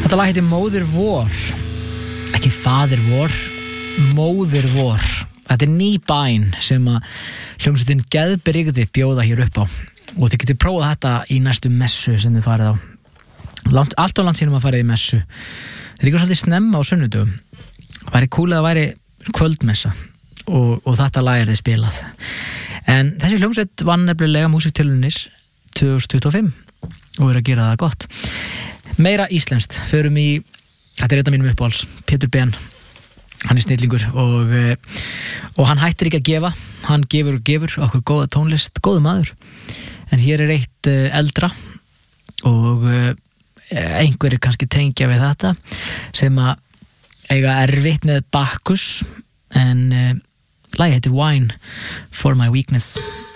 Þetta lag heitir Móðir vor, ekki Faðir vor, Móðir vor. Þetta ný bæn sem að hljómsveitin Geðbrigði bjóða hér upp á og þið getið prófað þetta í næstu messu sem þið farið á. Allt á landsínum að farið í messu. Það er líka svolítið snemma á sunnudögum. Það væri cool að það væri kvöldmessa og þetta lag þið spilað. En þessi hljómsveit vann nefnilega músiktilraunir 2025 og að gera það gott. Meira íslenskt, förum í, þetta einn af mínum uppáhalds, Pétur Ben, hann snillingur og hann hættir ekki að gefa, hann gefur og gefur okkur góða tónlist, góðu maður. En hér eitt eldra og einhverjir kannski tengja við þetta sem að eiga erfitt með Bakkus en lagið heitir Wine for my weakness.